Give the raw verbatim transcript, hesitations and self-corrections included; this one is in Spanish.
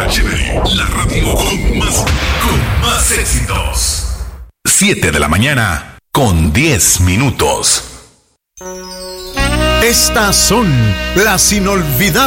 H D, la radio con más, con más éxitos. siete de la mañana con diez minutos. Estas son las inolvidables